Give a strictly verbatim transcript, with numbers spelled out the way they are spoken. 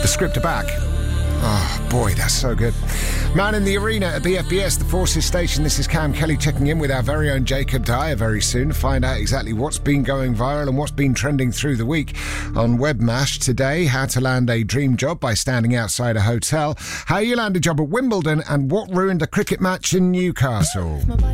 The script are back. Oh, boy, that's so good. Man in the Arena at B F B S, the Forces Station. This is Cam Kelly checking in with our very own Jacob Dyer very soon to find out exactly what's been going viral and what's been trending through the week. On Webmash today, how to land a dream job by standing outside a hotel, how you land a job at Wimbledon, and what ruined a cricket match in Newcastle.